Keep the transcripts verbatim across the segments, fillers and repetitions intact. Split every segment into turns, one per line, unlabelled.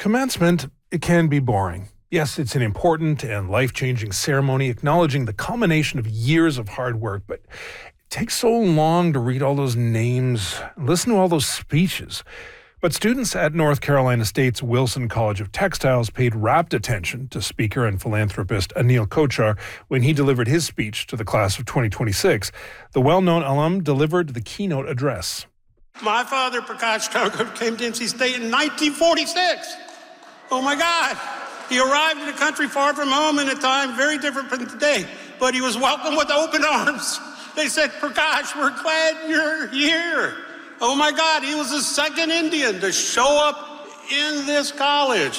Commencement, it can be boring. Yes, it's an important and life-changing ceremony acknowledging the culmination of years of hard work, but it takes so long to read all those names and listen to all those speeches. But students at North Carolina State's Wilson College of Textiles paid rapt attention to speaker and philanthropist Anil Kochhar when he delivered his speech to the class of twenty twenty-six. The well-known alum delivered the keynote address.
My father, Prakash Chandra, came to N C State in nineteen forty-six. Oh my God. He arrived in a country far from home in a time very different from today, but he was welcomed with open arms. They said, Prakash, we're glad you're here. Oh my God, he was the second Indian to show up in this college.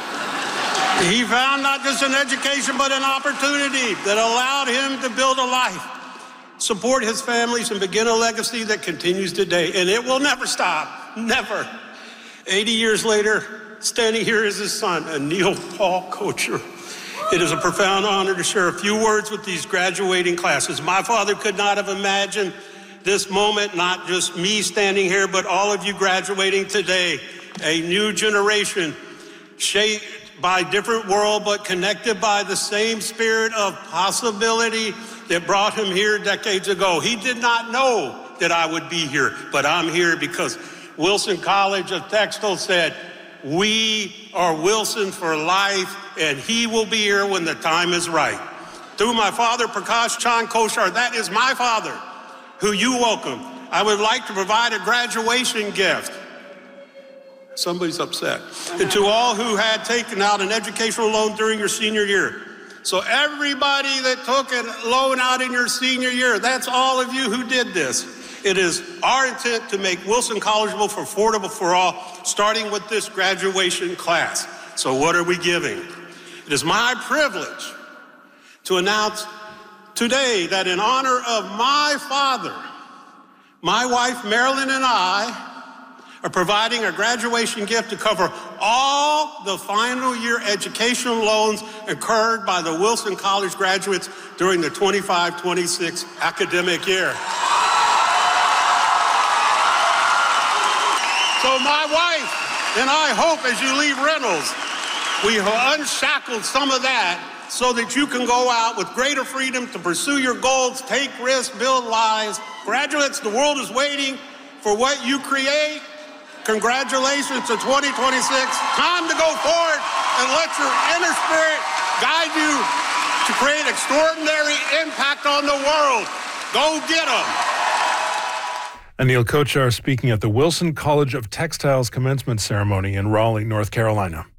He found not just an education, but an opportunity that allowed him to build a life, support his families, and begin a legacy that continues today. And it will never stop, never. eighty years later, standing here is his son, Anil Paul Kochhar. It is a profound honor to share a few words with these graduating classes. My father could not have imagined this moment, not just me standing here, but all of you graduating today, a new generation shaped by a different world, but connected by the same spirit of possibility that brought him here decades ago. He did not know that I would be here, but I'm here because Wilson College of Textiles said, we are Wilson for life, and he will be here when the time is right. Through my father, Prakash Chand Kochhar, that is my father, who you welcome. I would like to provide a graduation gift. Somebody's upset. And to all who had taken out an educational loan during your senior year. So everybody that took a loan out in your senior year, that's all of you who did this. It is our intent to make Wilson collegeable for affordable for all, starting with this graduation class. So what are we giving? It is my privilege to announce today that in honor of my father, my wife Marilyn and I are providing a graduation gift to cover all the final year educational loans incurred by the Wilson College graduates during the twenty-five twenty-six academic year. So my wife and I hope as you leave Reynolds, we have unshackled some of that so that you can go out with greater freedom to pursue your goals, take risks, build lives. Graduates, the world is waiting for what you create. Congratulations to twenty twenty-six. Time to go forward and let your inner spirit guide you to create extraordinary impact on the world. Go get them.
Anil Kochhar speaking at the Wilson College of Textiles commencement ceremony in Raleigh, North Carolina.